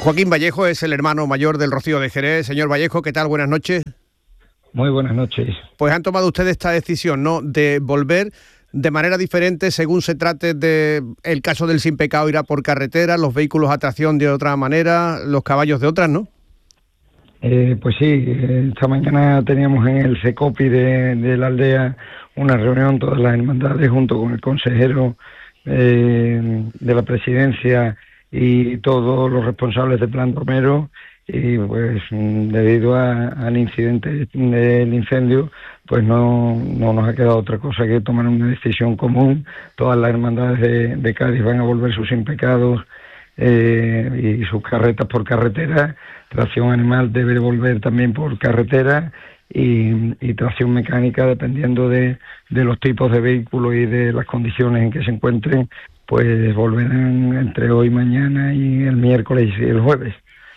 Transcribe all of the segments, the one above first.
Joaquín Vallejo es el hermano mayor del Rocío de Jerez. Señor Vallejo, ¿qué tal? Buenas noches. Muy buenas noches. Pues han tomado ustedes esta decisión, ¿no?, de volver de manera diferente según se trate de el caso del Sin Pecado, irá por carretera, los vehículos a tracción de otra manera, los caballos de otras, ¿no? Pues sí, esta mañana teníamos en el CECOPI de la aldea una reunión, todas las hermandades, junto con el consejero de la presidencia y todos los responsables del Plan Romero, y pues debido al incidente del incendio, pues no nos ha quedado otra cosa que tomar una decisión común. Todas las hermandades de Cádiz van a volver sus Sin Pecados y sus carretas por carretera. Tracción animal debe volver también por carretera y tracción mecánica, dependiendo de los tipos de vehículos y de las condiciones en que se encuentren, pues volverán entre hoy, mañana y el miércoles y el jueves.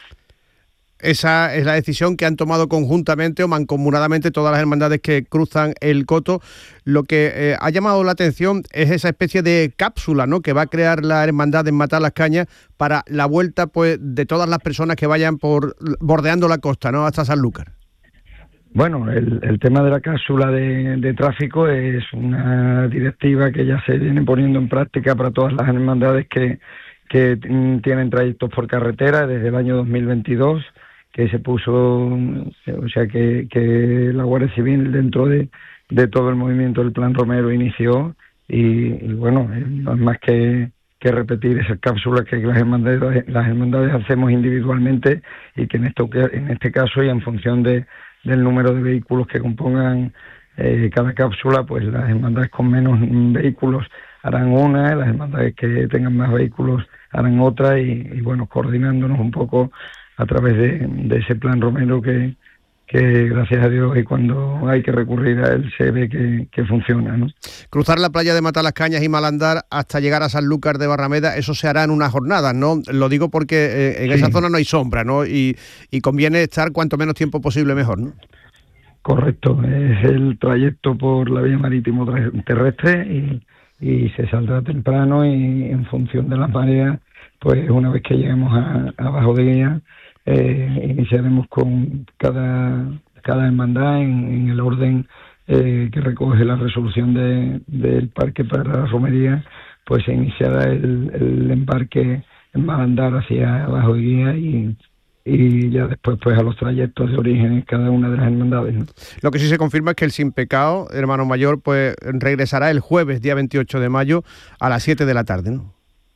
Esa es la decisión que han tomado conjuntamente o mancomunadamente todas las hermandades que cruzan el Coto. Lo que ha llamado la atención es esa especie de cápsula, ¿no?, que va a crear la hermandad en Matalascañas para la vuelta, pues, de todas las personas que vayan bordeando la costa, ¿no?, hasta Sanlúcar. Bueno, el tema de la cápsula de tráfico es una directiva que ya se viene poniendo en práctica para todas las hermandades que tienen trayectos por carretera desde el año 2022, que se puso, o sea, que la Guardia Civil, dentro de todo el movimiento del Plan Romero, inició, y bueno, no es más que repetir esas cápsulas que las hermandades hacemos individualmente, y que en este caso, y en función del número de vehículos que compongan cada cápsula, pues las hermandades con menos vehículos harán una, las hermandades que tengan más vehículos harán otra, y bueno, coordinándonos un poco a través de ese Plan Romero que gracias a Dios, y cuando hay que recurrir a él se ve que funciona, ¿no? Cruzar la playa de Matalascañas y Malandar hasta llegar a Sanlúcar de Barrameda, eso se hará en unas jornadas, ¿no? Lo digo porque en esa zona no hay sombra, ¿no? Y conviene estar cuanto menos tiempo posible mejor, ¿no? Correcto, es el trayecto por la vía marítimo terrestre, y se saldrá temprano, y en función de las mareas, pues una vez que lleguemos a Bajo de Guía, iniciaremos con cada hermandad en el orden que recoge la resolución del parque para la romería. Pues se iniciará el embarque en Malandar hacia Bajo de Guía, y ya después pues a los trayectos de origen en cada una de las hermandades, ¿no? Lo que sí se confirma es que el Sin Pecado, hermano mayor, pues regresará el jueves, día 28 de mayo, a las 7 de la tarde, ¿no?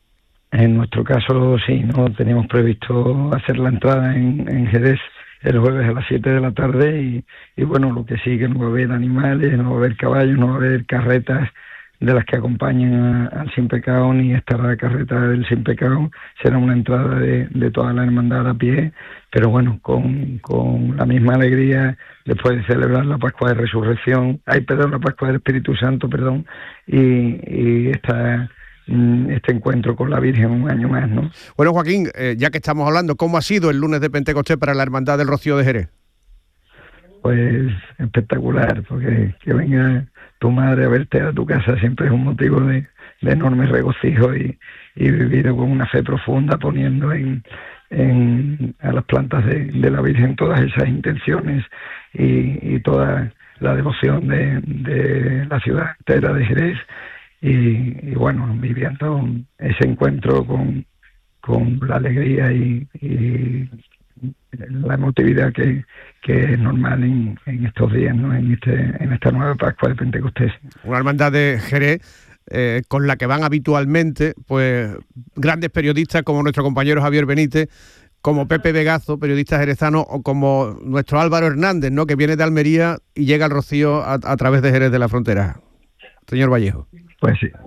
En nuestro caso sí, no teníamos previsto hacer la entrada en Jerez el jueves a las 7 de la tarde, y bueno, lo que sí, que no va a haber animales, no va a haber caballos, no va a haber carretas de las que acompañan al Sin Pecado, ni estará la carreta del Sin Pecado. Será una entrada de toda la hermandad a pie, pero bueno, con la misma alegría, después de celebrar la Pascua de Resurrección, la Pascua del Espíritu Santo, y este encuentro con la Virgen un año más, ¿no? Bueno, Joaquín, ya que estamos hablando, ¿cómo ha sido el lunes de Pentecostés para la Hermandad del Rocío de Jerez? Pues espectacular, porque que venga tu madre a verte a tu casa siempre es un motivo de enorme regocijo, y vivido con una fe profunda, poniendo a las plantas de la Virgen todas esas intenciones y toda la devoción de la ciudad entera de Jerez, y bueno, viviendo ese encuentro con la alegría y la emotividad que es normal en estos días, ¿no?, en esta nueva Pascua de Pentecostés. Una hermandad de Jerez con la que van habitualmente pues grandes periodistas como nuestro compañero Javier Benítez, como Pepe Vegazo, periodista jerezano, o como nuestro Álvaro Hernández, ¿no?, que viene de Almería y llega al Rocío a través de Jerez de la Frontera. Señor Vallejo. Pues sí,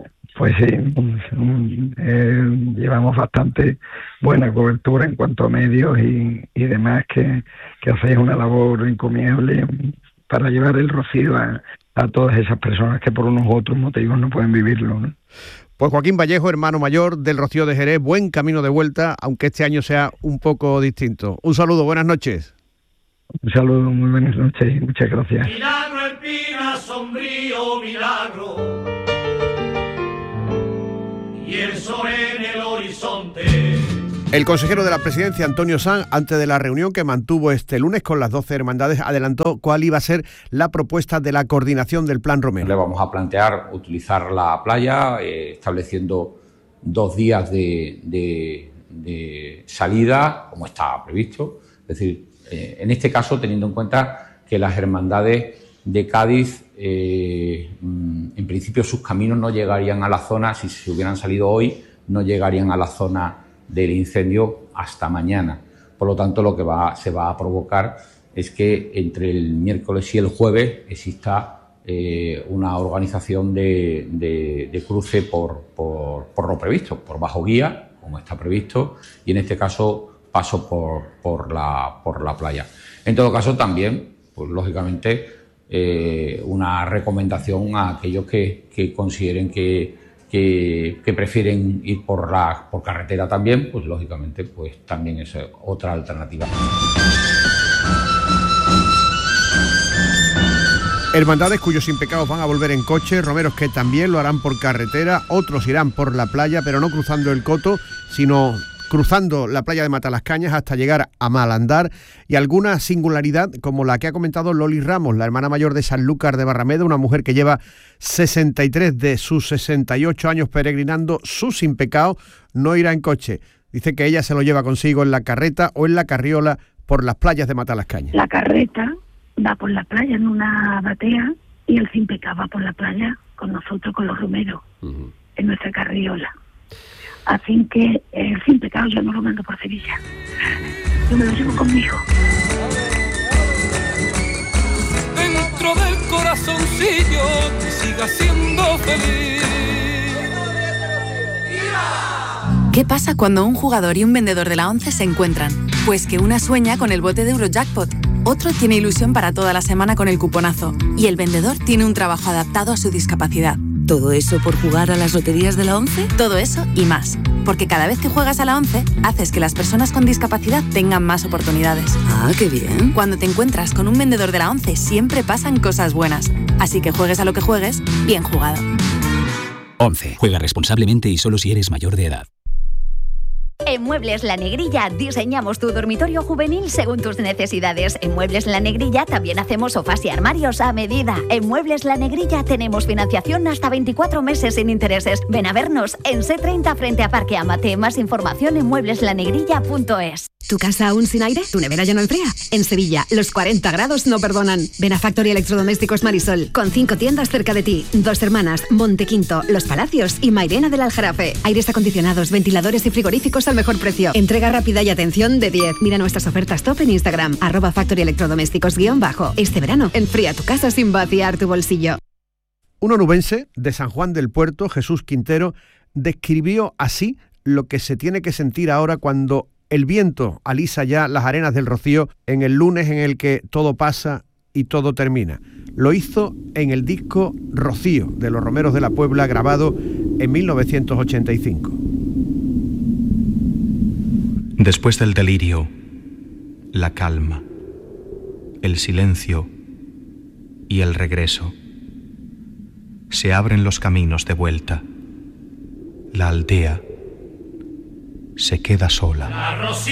llevamos bastante buena cobertura en cuanto a medios y demás, que hacéis una labor encomiable para llevar el Rocío a todas esas personas que por unos u otros motivos no pueden vivirlo, ¿no? Pues Joaquín Vallejo, hermano mayor del Rocío de Jerez, buen camino de vuelta, aunque este año sea un poco distinto. Un saludo, buenas noches. Un saludo, muy buenas noches y muchas gracias. Milagro Espina, sombrío milagro, y el sol en el horizonte. El consejero de la Presidencia, Antonio Sanz, antes de la reunión que mantuvo este lunes con las 12 hermandades, adelantó cuál iba a ser la propuesta de la coordinación del Plan Romero. Le vamos a plantear utilizar la playa, estableciendo 2 días de salida, como está previsto. Es decir, en este caso, teniendo en cuenta que las hermandades de Cádiz, en principio sus caminos no llegarían a la zona, si se hubieran salido hoy, no llegarían a la zona del incendio hasta mañana. Por lo tanto, lo que se va a provocar es que entre el miércoles y el jueves exista una organización de cruce por lo previsto, por bajo guía, como está previsto, y en este caso paso por la playa. En todo caso, también, pues lógicamente, una recomendación a aquellos que consideren que prefieren ir por carretera también, pues lógicamente pues también es otra alternativa. Hermandades cuyos impecados van a volver en coche, romeros que también lo harán por carretera, otros irán por la playa, pero no cruzando el Coto, sino cruzando la playa de Matalascañas hasta llegar a Malandar, y alguna singularidad como la que ha comentado Loli Ramos, la hermana mayor de Sanlúcar de Barrameda, una mujer que lleva 63 de sus 68 años peregrinando sus impecados, no irá en coche. Dice que ella se lo lleva consigo en la carreta o en la carriola por las playas de Matalascañas. La carreta va por la playa en una batea y el impecado va por la playa con nosotros, con los romeros, en nuestra carriola. Así que el sin pecado yo no lo mando por Sevilla, yo me lo llevo conmigo. Dentro del corazoncillo que siga siendo feliz. ¿Qué pasa cuando un jugador y un vendedor de la 11 se encuentran? Pues que una sueña con el bote de Eurojackpot, otro tiene ilusión para toda la semana con el cuponazo y el vendedor tiene un trabajo adaptado a su discapacidad. ¿Todo eso por jugar a las loterías de la 11? Todo eso y más. Porque cada vez que juegas a la 11, haces que las personas con discapacidad tengan más oportunidades. ¡Ah, qué bien! Cuando te encuentras con un vendedor de la 11, siempre pasan cosas buenas. Así que juegues a lo que juegues, bien jugado. 11. Juega responsablemente y solo si eres mayor de edad. En Muebles La Negrilla diseñamos tu dormitorio juvenil según tus necesidades. En Muebles La Negrilla también hacemos sofás y armarios a medida. En Muebles La Negrilla tenemos financiación hasta 24 meses sin intereses. Ven a vernos en C30 frente a Parque Amate. Más información en muebleslanegrilla.es. ¿Tu casa aún sin aire? ¿Tu nevera ya no enfría? En Sevilla, los 40 grados no perdonan. Ven a Factory Electrodomésticos Marisol, con 5 tiendas cerca de ti. Dos Hermanas, Montequinto, Los Palacios y Mairena del Aljarafe. Aires acondicionados, ventiladores y frigoríficos al mejor precio. Entrega rápida y atención de 10. Mira nuestras ofertas top en Instagram, @factoryelectrodomésticos_. Este verano, enfría tu casa sin vaciar tu bolsillo. Un onubense de San Juan del Puerto, Jesús Quintero, describió así lo que se tiene que sentir ahora cuando el viento alisa ya las arenas del Rocío en el lunes en el que todo pasa y todo termina. Lo hizo en el disco Rocío de los Romeros de la Puebla, grabado en 1985. Después del delirio, la calma, el silencio y el regreso. Se abren los caminos de vuelta. La aldea se queda sola.